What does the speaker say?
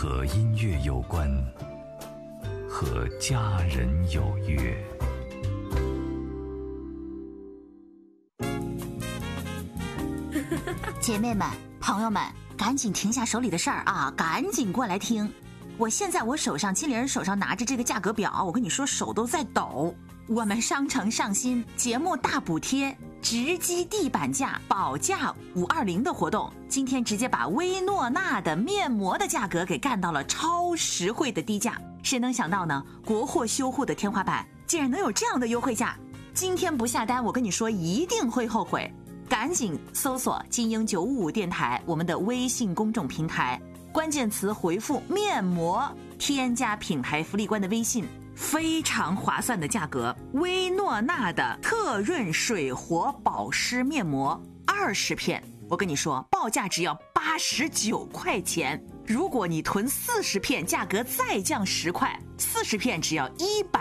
和音乐有关，和家人有约。 姐妹们、朋友们，赶紧停下手里的事儿啊，赶紧过来听。我现在手上经理人手上拿着这个价格表，我跟你说手都在抖。我们商城上新节目大补贴，直击地板价，保价520的活动，今天直接把薇诺娜的面膜的价格给干到了超实惠的低价。谁能想到呢？国货修护的天花板竟然能有这样的优惠价！今天不下单，我跟你说一定会后悔。赶紧搜索金鹰955电台我们的微信公众平台，关键词回复面膜，添加品牌福利官的微信，非常划算的价格，薇诺娜的特润水活保湿面膜20片，我跟你说报价只要89块钱，如果你囤40片，价格再降10块，40片只要100